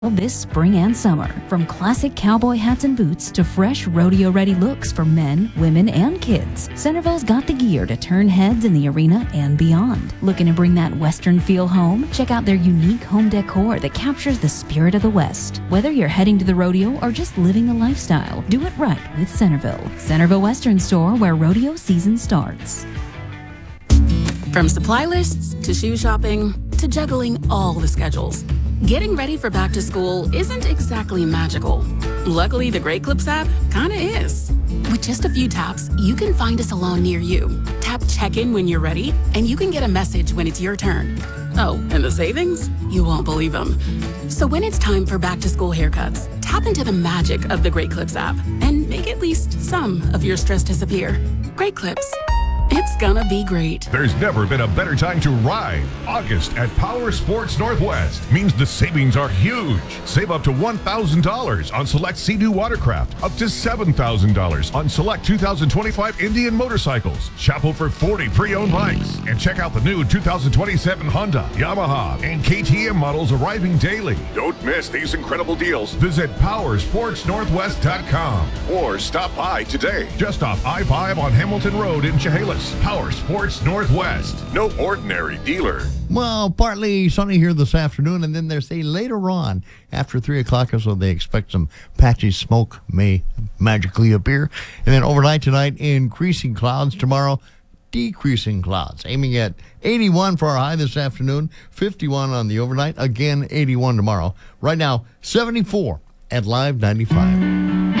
This spring and summer, from classic cowboy hats and boots to fresh rodeo-ready looks for men, women, and kids, Centerville's got the gear to turn heads in the arena and beyond. Looking to bring that Western feel home? Check out their unique home decor that captures the spirit of the West. Whether you're heading to the rodeo or just living the lifestyle, do it right with Centerville. Centerville Western Store, where rodeo season starts. From supply lists to shoe shopping to juggling all the schedules, getting ready for back to school isn't exactly magical. Luckily, the Great Clips app kinda is. With just a few taps, you can find a salon near you. Tap check-in when you're ready, and you can get a message when it's your turn. Oh, and the savings? You won't believe them. So when it's time for back to school haircuts, tap into the magic of the Great Clips app and make at least some of your stress disappear. Great Clips. It's gonna be great. There's never been a better time to ride. August at Power Sports Northwest means the savings are huge. Save up to $1,000 on select Sea-Doo watercraft, up to $7,000 on select 2025 Indian motorcycles. Shop over 40 pre-owned bikes and check out the new 2027 Honda, Yamaha, and KTM models arriving daily. Don't miss these incredible deals. Visit PowerSportsNorthwest.com or stop by today, just off I-5 on Hamilton Road in Chehalis. Power Sports Northwest. No ordinary dealer. Well, partly sunny here this afternoon, and then they say later on, after 3 o'clock or so, they expect some patchy smoke may magically appear. And then overnight tonight, increasing clouds. Tomorrow, decreasing clouds. Aiming at 81 for our high this afternoon, 51 on the overnight. Again, 81 tomorrow. Right now, 74 at Live 95.